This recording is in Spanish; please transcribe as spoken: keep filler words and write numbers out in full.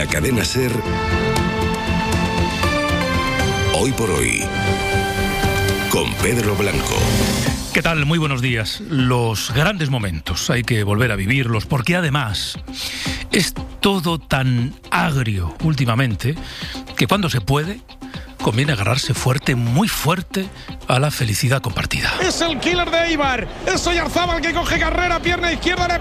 la cadena SER, Hoy por Hoy, con Pedro Blanco. ¿Qué tal? Muy buenos días. Los grandes momentos hay que volver a vivirlos, porque además es todo tan agrio últimamente que cuando se puede conviene agarrarse fuerte, muy fuerte, a la felicidad compartida. Es el killer de Eibar, es Oyarzábal que coge carrera, pierna izquierda, le